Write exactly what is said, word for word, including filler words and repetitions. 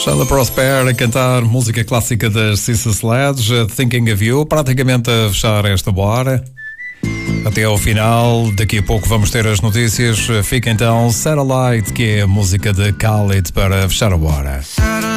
Shada Prosper a cantar música clássica das Sister Sledge, Thinking of You, praticamente a fechar esta hora. Até ao final, daqui a pouco vamos ter as notícias. Fica então Satellite, que é a música de Khalid, para fechar a hora.